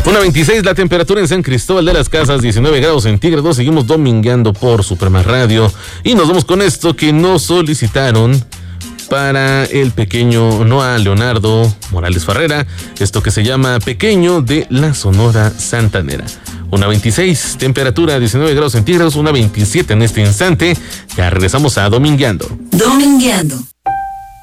1:26 la temperatura en San Cristóbal de las Casas, 19 grados centígrados. Seguimos domingueando por Suprema Radio y nos vamos con esto que nos solicitaron para el pequeño Noah Leonardo Morales Farrera, esto que se llama Pequeño de la Sonora Santanera. 1:26, temperatura 19 grados centígrados, 1:27 en este instante. Ya regresamos a Domingueando. Domingueando.